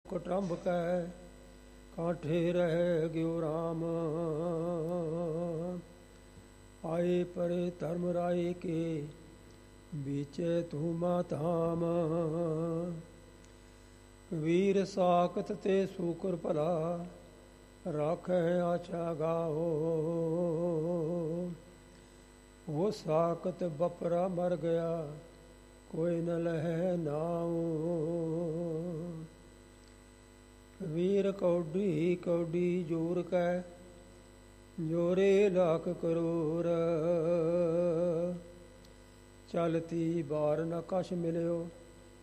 ਕੁਟੰਬ ਕੈ ਕਾਠੇ ਰਹਿ ਗਿਓ ਰਾਮ। ਆਏ ਪਰੇ ਧਰਮ ਰਾਏ ਕੇ ਬੀਚੇ ਧੂਮਾ ਧਾਮ। ਵੀਰ ਸਾਖਤ ਤੇ ਸੂਕਰ ਭਲਾ ਰਾਖੈ ਆਛਾ ਗਾਓ। ਉਹ ਸਾਖਤ ਬਪਰਾ ਮਰ ਗਿਆ ਕੋਈ ਨ ਲਹੈ ਨਾਉ। ਵੀਰ ਕੌਡੀ ਕੌਡੀ ਜੋਰ ਕੈ ਜੋਰੇ ਲੱਖ ਕਰੋੜ। ਚਲਤੀ ਬਾਰ ਨ ਕਛ ਮਿਲਿਓ